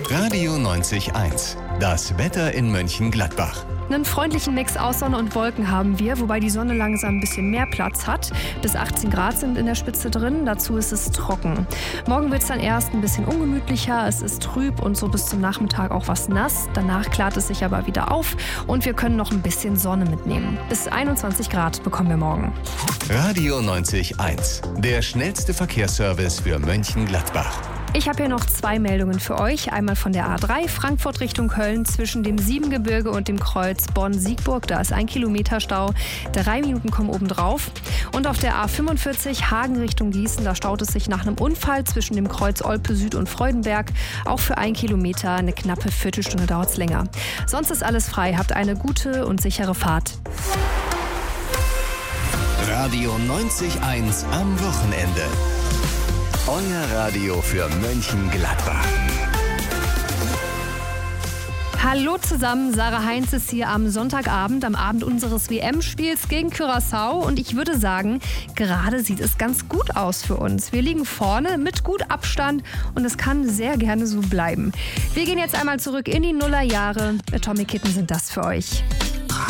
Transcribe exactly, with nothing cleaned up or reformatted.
Radio neunzig Komma eins. Das Wetter in Mönchengladbach. Einen freundlichen Mix aus Sonne und Wolken haben wir, wobei die Sonne langsam ein bisschen mehr Platz hat. Bis achtzehn Grad sind in der Spitze drin, dazu ist es trocken. Morgen wird es dann erst ein bisschen ungemütlicher, es ist trüb und so bis zum Nachmittag auch was nass. Danach klart es sich aber wieder auf und wir können noch ein bisschen Sonne mitnehmen. Bis einundzwanzig Grad bekommen wir morgen. Radio neunzig Komma eins. Der schnellste Verkehrsservice für Mönchengladbach. Ich habe hier noch zwei Meldungen für euch. Einmal von der A drei Frankfurt Richtung Köln zwischen dem Siebengebirge und dem Kreuz Bonn-Siegburg. Da ist ein Kilometer Stau. Drei Minuten kommen obendrauf. Und auf der A fünfundvierzig Hagen Richtung Gießen. Da staut es sich nach einem Unfall zwischen dem Kreuz Olpe Süd und Freudenberg. Auch für ein Kilometer. Eine knappe Viertelstunde dauert es länger. Sonst ist alles frei. Habt eine gute und sichere Fahrt. Radio neunzig Komma eins am Wochenende. Euer Radio für Mönchengladbach. Hallo zusammen, Sarah Heinz ist hier am Sonntagabend, am Abend unseres W M-Spiels gegen Curaçao. Und ich würde sagen, gerade sieht es ganz gut aus für uns. Wir liegen vorne mit gut Abstand und es kann sehr gerne so bleiben. Wir gehen jetzt einmal zurück in die Nullerjahre. Atomic Kitten sind das für euch.